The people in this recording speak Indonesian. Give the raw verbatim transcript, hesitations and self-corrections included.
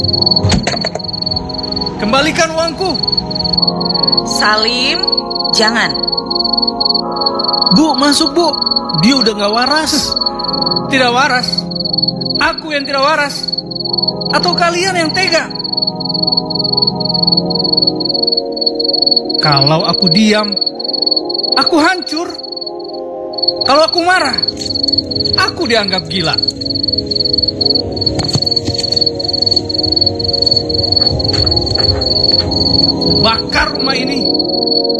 Kembalikan uangku. Salim, jangan. Bu, masuk bu. Dia udah gak waras. Tidak waras? Aku yang tidak waras? Atau kalian yang tega? Kalau aku diam, aku hancur. Kalau aku marah, aku dianggap gila. Bakar rumah ini.